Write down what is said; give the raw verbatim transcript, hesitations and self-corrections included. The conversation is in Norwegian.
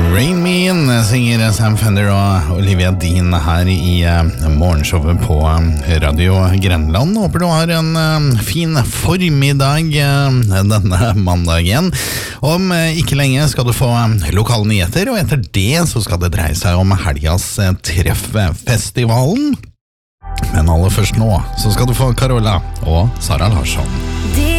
Rain Me In synger Sam Fender og Olivia Dean her i morgenshowet på Radio Grenland. Håper du har en fin formiddag denne mandagen. Om ikke lenge skal du få lokale nyheter, og etter det så skal det dreie seg om helgas Treffestivalen. Men aller først nå så skal du få Carola og Sara Larsson.